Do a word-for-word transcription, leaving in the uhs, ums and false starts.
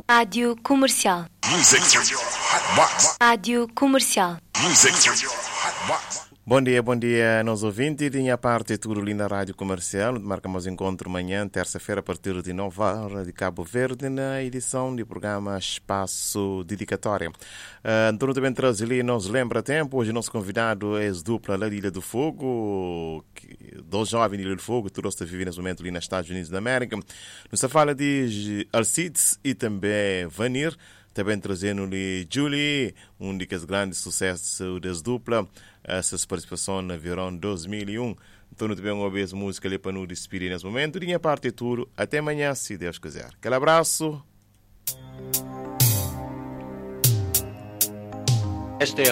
Rádio Comercial. Music from your hot box. Rádio Comercial. Music from your hot box. Bom dia, bom dia, nos ouvintes. Tinha parte tudo ali na Rádio Comercial, onde marcamos encontro amanhã, terça-feira, a partir de nove horas de Cabo Verde, na edição do programa Espaço Dedicatório. Uh, Antônio também traz ali, nos lembra tempo. Hoje nosso convidado é dupla lá de Ilha do Fogo, que, dois jovens de Ilha do Fogo, todos estão vivendo nesse momento ali nos Estados Unidos da América. Nos fala de Alcides e também Vanir, também trazendo-lhe Julie, um dos grandes sucessos das dupla. Essas participações no verão dois mil e um. Então, também uma vez música ali para nos despedir nesse momento. Minha parte é tudo. Até amanhã, se Deus quiser. Aquele abraço. Este é